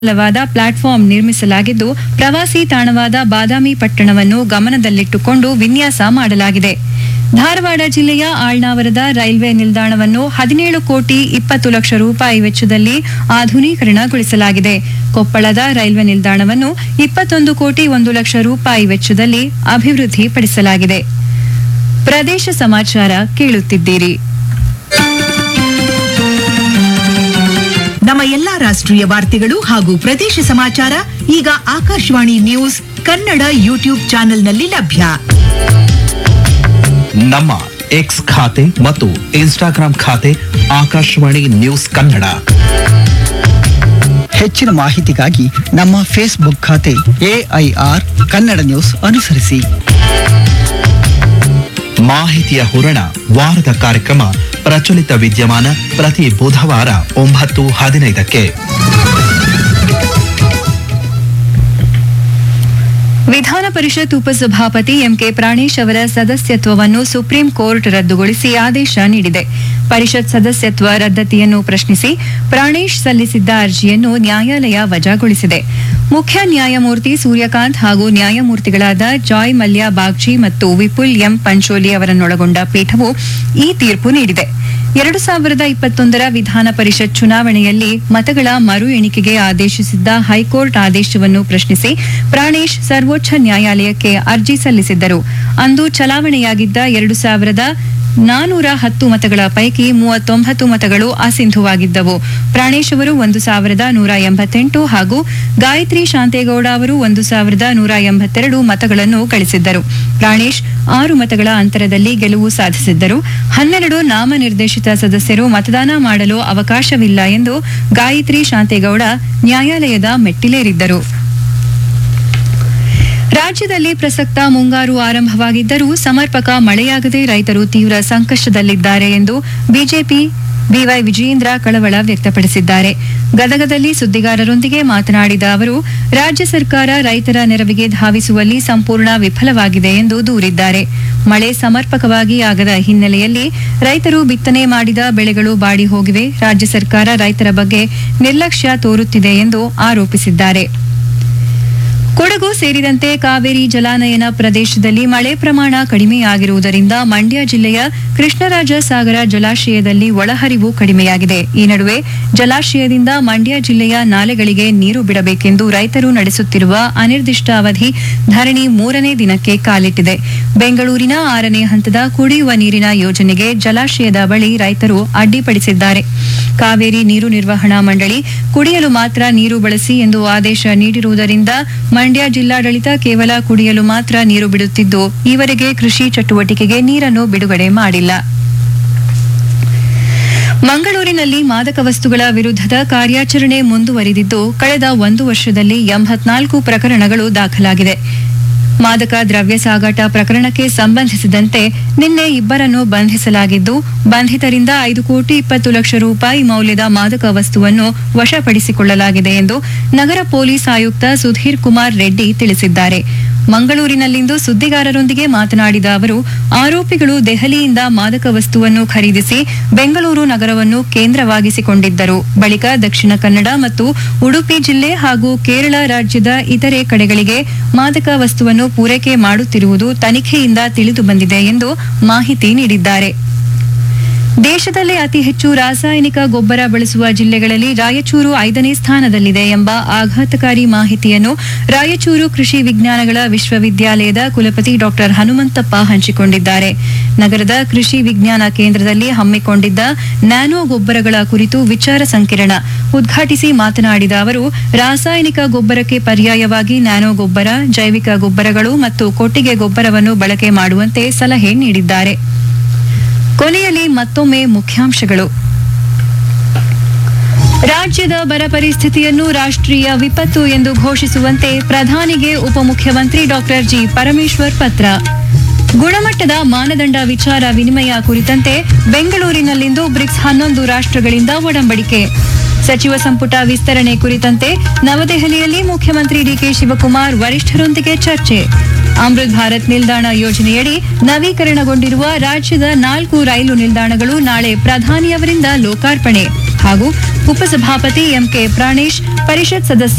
ಬಲವಾದ ಪ್ಲಾಟ್ಫಾರ್ಮ್ ನಿರ್ಮಿಸಲಾಗಿದ್ದು ಪ್ರವಾಸಿ ತಾಣವಾದ ಬಾದಾಮಿ ಪಟ್ಟಣವನ್ನು ಗಮನದಲ್ಲಿಟ್ಟುಕೊಂಡು ವಿನ್ಯಾಸ ಮಾಡಲಾಗಿದೆ. ಧಾರವಾಡ ಜಿಲ್ಲೆಯ ಆಳ್ನಾವರದ ರೈಲ್ವೆ ನಿಲ್ದಾಣವನ್ನು 17 ಕೋಟಿ 20 ಲಕ್ಷ ರೂಪಾಯಿ ವೆಚ್ಚದಲ್ಲಿ ಆಧುನೀಕರಣಗೊಳಿಸಲಾಗಿದೆ. ಕೊಪ್ಪಳದ ರೈಲ್ವೆ ನಿಲ್ದಾಣವನ್ನು 21 ಕೋಟಿ 1 ಲಕ್ಷ ರೂಪಾಯಿ ವೆಚ್ಚದಲ್ಲಿ ಅಭಿವೃದ್ಧಿಪಡಿಸಲಾಗಿದೆ. ಪ್ರದೇಶ ಸಮಾಚಾರ ಕೇಳುತ್ತಿದ್ದೀರಿ. ನಮ್ಮ ಎಲ್ಲಾ ರಾಷ್ಟ್ರೀಯ ವಾರ್ತೆಗಳು ಹಾಗೂ ಪ್ರದೇಶ ಸಮಾಚಾರ ಈಗ ಆಕಾಶವಾಣಿ ನ್ಯೂಸ್ ಕನ್ನಡ ಯೂಟ್ಯೂಬ್ ಚಾನೆಲ್ನಲ್ಲಿ ಲಭ್ಯ. ನಮ್ಮ ಎಕ್ಸ್ ಖಾತೆ ಮತ್ತು ಇನ್ಸ್ಟಾಗ್ರಾಂ ಖಾತೆ ಆಕಾಶವಾಣಿ ನ್ಯೂಸ್ ಕನ್ನಡ. ಹೆಚ್ಚಿನ ಮಾಹಿತಿಗಾಗಿ ನಮ್ಮ ಫೇಸ್ಬುಕ್ ಖಾತೆ AIR ಕನ್ನಡ ನ್ಯೂಸ್ ಅನುಸರಿಸಿ. ಮಾಹಿತಿಯ ಹೂರಣ ವಾರದ ಕಾರ್ಯಕ್ರಮ ಪ್ರಚಲಿತ ವಿದ್ಯಮಾನ ಪ್ರತಿ ಬುಧವಾರ 9:15ಕ್ಕೆ. ವಿಧಾನ ಪರಿಷತ್ ಉಪಸಭಾಪತಿ ಎಂಕೆ ಪ್ರಾಣೇಶ್ ಅವರ ಸದಸ್ಯತ್ವವನ್ನು ಸುಪ್ರೀಂ ಕೋರ್ಟ್ ರದ್ದುಗೊಳಿಸಿ ಆದೇಶ ನೀಡಿದೆ. ಪರಿಷತ್ ಸದಸ್ಯತ್ವ ರದ್ದತಿಯನ್ನು ಪ್ರಶ್ನಿಸಿ ಪ್ರಾಣೇಶ್ ಸಲ್ಲಿಸಿದ್ದ ಅರ್ಜಿಯನ್ನು ನ್ಯಾಯಾಲಯ ವಜಾಗೊಳಿಸಿದೆ. ಮುಖ್ಯ ನ್ಯಾಯಮೂರ್ತಿ ಸೂರ್ಯಕಾಂತ್ ಹಾಗೂ ನ್ಯಾಯಮೂರ್ತಿಗಳಾದ ಜಾಯ್ ಮಲ್ಯ ಬಾಗ್ಚಿ ಮತ್ತು ವಿಪುಲ್ ಎಂ ಪಂಚೋಲಿ ಅವರನ್ನೊಳಗೊಂಡ ಪೀಠವು ಈ ತೀರ್ಪು ನೀಡಿದೆ. 2021ರ ವಿಧಾನ ಪರಿಷತ್ ಚುನಾವಣೆಯಲ್ಲಿ ಮತಗಳ ಮರು ಎಣಿಕೆಗೆ ಆದೇಶಿಸಿದ್ದ ಹೈಕೋರ್ಟ್ ಆದೇಶವನ್ನು ಪ್ರಶ್ನಿಸಿ ಪ್ರಾಣೇಶ್ ಸರ್ವೋಚ್ಚ ನ್ಯಾಯಾಲಯಕ್ಕೆ ಅರ್ಜಿ ಸಲ್ಲಿಸಿದ್ದರು. ಅಂದು ಚಲಾವಣೆಯಾಗಿದ್ದ 2410 ಮತಗಳ ಪೈಕಿ 39 ಮತಗಳು ಅಸಿಂಧುವಾಗಿದ್ದವು. ಪ್ರಾಣೇಶ್ ಅವರು 1188 ಹಾಗೂ ಗಾಯತ್ರಿ ಶಾಂತೇಗೌಡ ಅವರು 1182 ಮತಗಳನ್ನು ಗಳಿಸಿದ್ದರು. ಪ್ರಾಣೇಶ್ 6 ಮತಗಳ ಅಂತರದಲ್ಲಿ ಗೆಲುವು ಸಾಧಿಸಿದ್ದರು. 12 ನಾಮನಿರ್ದೇಶಿತ ಸದಸ್ಯರು ಮತದಾನ ಮಾಡಲು ಅವಕಾಶವಿಲ್ಲ ಎಂದು ಗಾಯತ್ರಿ ಶಾಂತೇಗೌಡ ನ್ಯಾಯಾಲಯದ ಮೆಟ್ಟಿಲೇರಿದ್ದರು. ರಾಜ್ಯದಲ್ಲಿ ಪ್ರಸಕ್ತ ಮುಂಗಾರು ಆರಂಭವಾಗಿದ್ದರೂ ಸಮರ್ಪಕ ಮಳೆಯಾಗದೆ ರೈತರು ತೀವ್ರ ಸಂಕಷ್ಟದಲ್ಲಿದ್ದಾರೆ ಎಂದು ಬಿಜೆಪಿ ಬಿವೈ ವಿಜಯೇಂದ್ರ ಕಳವಳ ವ್ಯಕ್ತಪಡಿಸಿದ್ದಾರೆ. ಗದಗದಲ್ಲಿ ಸುದ್ದಿಗಾರರೊಂದಿಗೆ ಮಾತನಾಡಿದ ಅವರು, ರಾಜ್ಯ ಸರ್ಕಾರ ರೈತರ ನೆರವಿಗೆ ಧಾವಿಸುವಲ್ಲಿ ಸಂಪೂರ್ಣ ವಿಫಲವಾಗಿದೆ ಎಂದು ದೂರಿದ್ದಾರೆ. ಮಳೆ ಸಮರ್ಪಕವಾಗಿ ಆಗದ ಹಿನ್ನೆಲೆಯಲ್ಲಿ ರೈತರು ಬಿತ್ತನೆ ಮಾಡಿದ ಬೆಳೆಗಳು ಬಾಡಿ ಹೋಗಿವೆ. ರಾಜ್ಯ ಸರ್ಕಾರ ರೈತರ ಬಗ್ಗೆ ನಿರ್ಲಕ್ಷ್ಯ ತೋರುತ್ತಿದೆ ಎಂದು ಆರೋಪಿಸಿದ್ದಾರೆ. ಕೊಡಗು ಸೇರಿದಂತೆ ಕಾವೇರಿ ಜಲಾನಯನ ಪ್ರದೇಶದಲ್ಲಿ ಮಳೆ ಪ್ರಮಾಣ ಕಡಿಮೆಯಾಗಿರುವುದರಿಂದ ಮಂಡ್ಯ ಜಿಲ್ಲೆಯ ಕೃಷ್ಣರಾಜ ಸಾಗರ ಜಲಾಶಯದಲ್ಲಿ ಒಳಹರಿವು ಕಡಿಮೆಯಾಗಿದೆ. ಈ ನಡುವೆ ಜಲಾಶಯದಿಂದ ಮಂಡ್ಯ ಜಿಲ್ಲೆಯ ನಾಲೆಗಳಿಗೆ ನೀರು ಬಿಡಬೇಕೆಂದು ರೈತರು ನಡೆಸುತ್ತಿರುವ ಅನಿರ್ದಿಷ್ಟ ಅವಧಿ ಧರಣಿ 3ನೇ ದಿನಕ್ಕೆ ಕಾಲಿಟ್ಟಿದೆ. ಬೆಂಗಳೂರಿನ 6ನೇ ಹಂತದ ಕುಡಿಯುವ ನೀರಿನ ಯೋಜನೆಗೆ ಜಲಾಶಯದ ಬಳಿ ರೈತರು ಅಡ್ಡಿಪಡಿಸಿದ್ದಾರೆ. ಕಾವೇರಿ ನೀರು ನಿರ್ವಹಣಾ ಮಂಡಳಿ ಕುಡಿಯಲು ಮಾತ್ರ ನೀರು ಬಳಸಿ ಎಂದು ಆದೇಶ ನೀಡಿರುವುದರಿಂದ ಮಂಡ್ಯ ಜಿಲ್ಲಾಡಳಿತ ಕೇವಲ ಕುಡಿಯಲು ಮಾತ್ರ ನೀರು ಬಿಡುತ್ತಿದ್ದು ಈವರೆಗೆ ಕೃಷಿ ಚಟುವಟಿಕೆಗೆ ನೀರನ್ನು ಬಿಡುಗಡೆ ಮಾಡಿಲ್ಲ. ಮಂಗಳೂರಿನಲ್ಲಿ ಮಾದಕ ವಸ್ತುಗಳ ವಿರುದ್ಧದ ಕಾರ್ಯಾಚರಣೆ ಮುಂದುವರಿದಿದ್ದು ಕಳೆದ 1 ವರ್ಷದಲ್ಲಿ 84 ಪ್ರಕರಣಗಳು ದಾಖಲಾಗಿದೆ. ಮಾದಕ ದ್ರವ್ಯ ಸಾಗಾಟ ಪ್ರಕರಣಕ್ಕೆ ಸಂಬಂಧಿಸಿದಂತೆ ನಿನ್ನೆ 2 ಬಂಧಿಸಲಾಗಿದ್ದು ಬಂಧಿತರಿಂದ 5 ಕೋಟಿ 20 ಲಕ್ಷ ರೂಪಾಯಿ ಮೌಲ್ಯದ ಮಾದಕ ವಸ್ತುವನ್ನು ವಶಪಡಿಸಿಕೊಳ್ಳಲಾಗಿದೆ ಎಂದು ನಗರ ಪೊಲೀಸ್ ಆಯುಕ್ತ ಸುಧೀರ್ ಕುಮಾರ್ ರೆಡ್ಡಿ ತಿಳಿಸಿದ್ದಾರೆ. ಮಂಗಳೂರಿನಲ್ಲಿಂದು ಸುದ್ದಿಗಾರರೊಂದಿಗೆ ಮಾತನಾಡಿದ ಅವರು, ಆರೋಪಿಗಳು ದೆಹಲಿಯಿಂದ ಮಾದಕ ವಸ್ತುವನ್ನು ಖರೀದಿಸಿ ಬೆಂಗಳೂರು ನಗರವನ್ನು ಕೇಂದ್ರವಾಗಿಸಿಕೊಂಡಿದ್ದರು. ಬಳಿಕ ದಕ್ಷಿಣ ಕನ್ನಡ ಮತ್ತು ಉಡುಪಿ ಜಿಲ್ಲೆ ಹಾಗೂ ಕೇರಳ ರಾಜ್ಯದ ಇತರೆ ಕಡೆಗಳಿಗೆ ಮಾದಕ ವಸ್ತುವನ್ನು ಪೂರೈಕೆ ಮಾಡುತ್ತಿರುವುದು ತನಿಖೆಯಿಂದ ತಿಳಿದು ಬಂದಿದೆ ಎಂದು ಮಾಹಿತಿ ನೀಡಿದ್ದಾರೆ. ದೇಶದಲ್ಲೇ ಅತಿ ಹೆಚ್ಚು ರಾಸಾಯನಿಕ ಗೊಬ್ಬರ ಬಳಸುವ ಜಿಲ್ಲೆಗಳಲ್ಲಿ ರಾಯಚೂರು 5ನೇ ಸ್ಥಾನದಲ್ಲಿದೆ ಎಂಬ ಆಘಾತಕಾರಿ ಮಾಹಿತಿಯನ್ನು ರಾಯಚೂರು ಕೃಷಿ ವಿಜ್ಞಾನಗಳ ವಿಶ್ವವಿದ್ಯಾಲಯದ ಕುಲಪತಿ ಡಾ ಹನುಮಂತಪ್ಪ ಹಂಚಿಕೊಂಡಿದ್ದಾರೆ. ನಗರದ ಕೃಷಿ ವಿಜ್ಞಾನ ಕೇಂದ್ರದಲ್ಲಿ ಹಮ್ಮಿಕೊಂಡಿದ್ದ ನ್ಯಾನೋ ಗೊಬ್ಬರಗಳ ಕುರಿತು ವಿಚಾರ ಸಂಕಿರಣ ಉದ್ಘಾಟಿಸಿ ಮಾತನಾಡಿದ ಅವರು, ರಾಸಾಯನಿಕ ಗೊಬ್ಬರಕ್ಕೆ ಪರ್ಯಾಯವಾಗಿ ನ್ಯಾನೋ ಗೊಬ್ಬರ, ಜೈವಿಕ ಗೊಬ್ಬರಗಳು ಮತ್ತು ಕೊಟ್ಟಿಗೆ ಗೊಬ್ಬರವನ್ನು ಬಳಕೆ ಮಾಡುವಂತೆ ಸಲಹೆ ನೀಡಿದ್ದಾರೆ. ಕೊನೆಯಲ್ಲಿ ಮತ್ತೊಮ್ಮೆ ಮುಖ್ಯಾಂಶಗಳು. ರಾಜ್ಯದ ಬರ ಪರಿಸ್ಥಿತಿಯನ್ನು ರಾಷ್ಟ್ರೀಯ ವಿಪತ್ತು ಎಂದು ಘೋಷಿಸುವಂತೆ ಪ್ರಧಾನಿಗೆ ಉಪಮುಖ್ಯಮಂತ್ರಿ ಡಾ ಜಿ ಪರಮೇಶ್ವರ್ ಪತ್ರ. ಗುಣಮಟ್ಟದ ಮಾನದಂಡ ವಿಚಾರ ವಿನಿಮಯ ಕುರಿತಂತೆ ಬೆಂಗಳೂರಿನಲ್ಲಿಂದು ಬ್ರಿಕ್ಸ್ 11 ರಾಷ್ಟ್ರಗಳಿಂದ ಒಡಂಬಡಿಕೆ. ಸಚಿವ ಸಂಪುಟ ವಿಸ್ತರಣೆ ಕುರಿತಂತೆ ನವದೆಹಲಿಯಲ್ಲಿ ಮುಖ್ಯಮಂತ್ರಿ ಡಿಕೆ ಶಿವಕುಮಾರ್ ವರಿಷ್ಠರೊಂದಿಗೆ ಚರ್ಚೆ. ಅಮೃತ್ ಭಾರತ್ ನಿಲ್ದಾಣ ಯೋಜನೆಯಡಿ ನವೀಕರಣಗೊಂಡಿರುವ ರಾಜ್ಯದ 4 ರೈಲು ನಿಲ್ದಾಣಗಳು ನಾಳೆ ಪ್ರಧಾನಿಯವರಿಂದ ಲೋಕಾರ್ಪಣೆ ಹಾಗೂ ಉಪಸಭಾಪತಿ ಎಂಕೆ ಪ್ರಾಣೇಶ್, ಪರಿಷತ್ ಸದಸ್ಯ